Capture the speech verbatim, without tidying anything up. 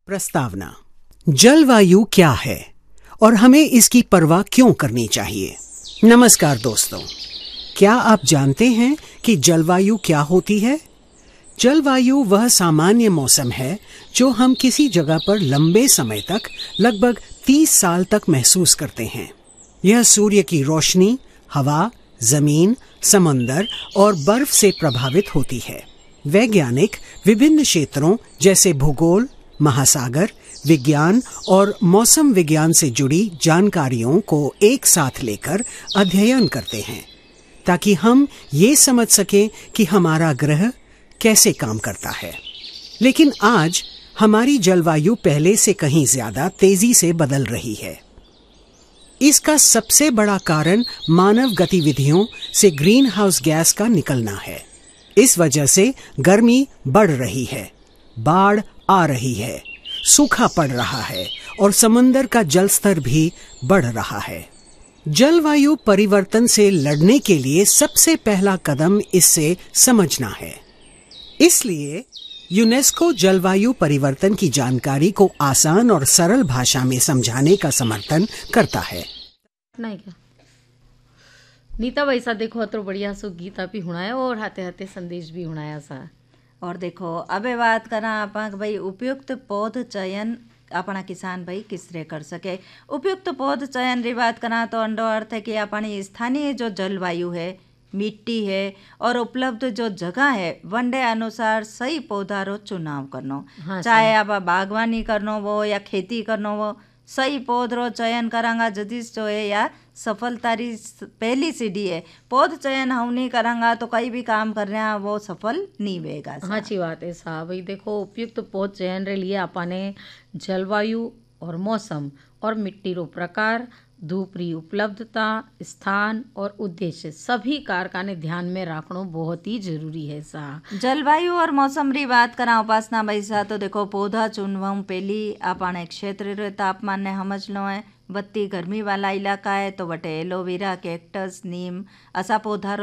प्रस्तावना। जलवायु क्या है और हमें इसकी परवाह क्यों करनी चाहिए? नमस्कार दोस्तों, क्या आप जानते हैं कि जलवायु क्या होती है? जलवायु वह सामान्य मौसम है जो हम किसी जगह पर लंबे समय तक, लगभग तीस साल तक महसूस करते हैं। यह सूर्य की रोशनी, हवा, जमीन, समंदर और बर्फ से प्रभावित होती है। वैज्ञानिक विभिन्न क्षेत्रों जैसे भूगोल, महासागर विज्ञान और मौसम विज्ञान से जुड़ी जानकारियों को एक साथ लेकर अध्ययन करते हैं ताकि हम ये समझ सकें कि हमारा ग्रह कैसे काम करता है। लेकिन आज हमारी जलवायु पहले से कहीं ज्यादा तेजी से बदल रही है। इसका सबसे बड़ा कारण मानव गतिविधियों से ग्रीन हाउस गैस का निकलना है। इस वजह से गर्मी बढ़ रही है, बाढ़ आ रही है, सूखा पड़ रहा है और समंदर का जल स्तर भी बढ़ रहा है। जलवायु परिवर्तन से लड़ने के लिए सबसे पहला कदम इससे समझना है। इसलिए यूनेस्को जलवायु परिवर्तन की जानकारी को आसान और सरल भाषा में समझाने का समर्थन करता है। नहीं क्या नीता भाई सा देखो तो बढ़िया सो गीता भी हुणाया और हाथे हाथे संदेश भी हुणाया सा। और देखो अबे बात करा आप भाई उपयुक्त पौध चयन अपना किसान भाई किस तरह कर सके। उपयुक्त पौध चयन री बात करा तो अंडो अर्थ है कि अपनी स्थानीय जो जलवायु है, मिट्टी है और उपलब्ध जो जगह है वनडे अनुसार सही पौधा रो चुनाव करनो। हाँ, चाहे आप बागवानी करनो वो या खेती करनो वो, सही पौध रो चयन करांगा जदिस जो है या सफलता री पहली सीढ़ी है। पौध चयन हम नहीं करांगा तो कई भी काम कर रहे हैं वो सफल नहीं होगा। हाँ अच्छी बात है साहब। भाई देखो उपयुक्त पौध चयन रे लिए अपने जलवायु और मौसम और मिट्टी रो प्रकार, धूप री उपलब्धता, स्थान और उद्देश्य सभी कारका ने ध्यान में रखना बहुत ही जरूरी है सा। जलवायु और मौसम री बात करा उपासना भाई सा तो देखो पौधा चुनवा पहली अपने क्षेत्र रे तापमान ने समझ लो है। बत्ती गर्मी वाला इलाका है तो वटे एलोवेरा, कैक्टस, नीम ऐसा पौधा